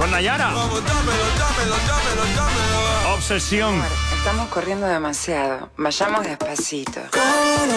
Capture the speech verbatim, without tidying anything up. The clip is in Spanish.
Con Nayara. Obsesión. Estamos corriendo demasiado. Vayamos despacito.